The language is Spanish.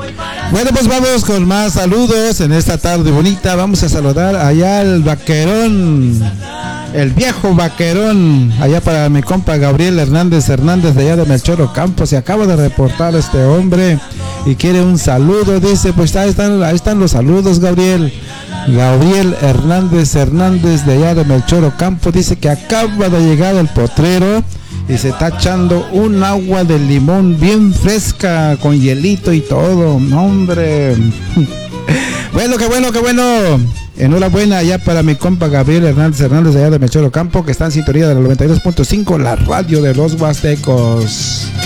Bueno, pues vamos con más saludos en esta tarde bonita. Vamos a saludar allá al vaquerón, el viejo vaquerón, allá para mi compa Gabriel Hernández de allá de Melchor Ocampo. Se acaba de reportar este hombre y quiere un saludo, dice. Pues ahí están los saludos, Gabriel Hernández de allá de Melchor Ocampo. Dice que acaba de llegar el potrero y se está echando un agua de limón bien fresca con hielito y todo. No, hombre. Bueno, qué bueno. Enhorabuena allá para mi compa Gabriel Hernández allá de Melchor Ocampo, que está en sintonía de la 92.5, la radio de los Huastecos.